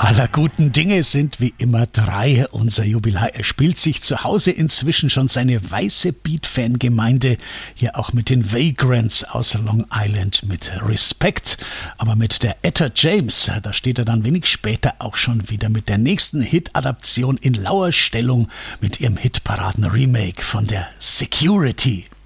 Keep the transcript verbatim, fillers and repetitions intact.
Aller guten Dinge sind wie immer drei. Unser Jubilar erspielt sich zu Hause inzwischen schon seine weiße Beat-Fangemeinde, hier auch mit den Vagrants aus Long Island mit Respect. Aber mit der Etta James, da steht er dann wenig später auch schon wieder mit der nächsten Hit-Adaption in lauer Stellung mit ihrem Hitparaden-Remake von der Security.